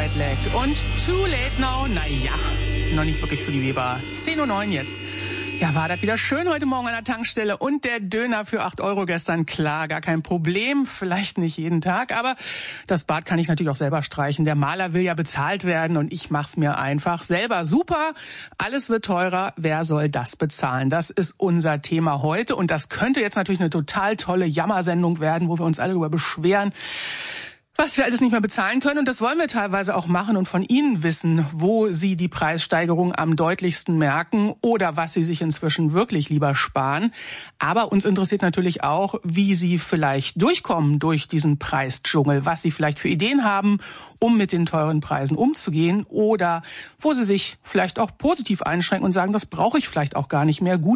Wet Leg und Too Late Now, naja, noch nicht wirklich für die Weber. 10:09 Uhr jetzt. Ja, war das wieder schön heute Morgen an der Tankstelle und der Döner für 8 Euro gestern, klar, gar kein Problem, vielleicht nicht jeden Tag, aber das Bad kann ich natürlich auch selber streichen. Der Maler will ja bezahlt werden und ich mach's mir einfach selber. Super, alles wird teurer, wer soll das bezahlen? Das ist unser Thema heute und das könnte jetzt natürlich eine total tolle Jammersendung werden, wo wir uns alle darüber beschweren, was wir alles nicht mehr bezahlen können. Und das wollen wir teilweise auch machen und von Ihnen wissen, wo Sie die Preissteigerung am deutlichsten merken oder was Sie sich inzwischen wirklich lieber sparen. Aber uns interessiert natürlich auch, wie Sie vielleicht durchkommen durch diesen Preisdschungel, was Sie vielleicht für Ideen haben, um mit den teuren Preisen umzugehen oder wo Sie sich vielleicht auch positiv einschränken und sagen, das brauche ich vielleicht auch gar nicht mehr. Gut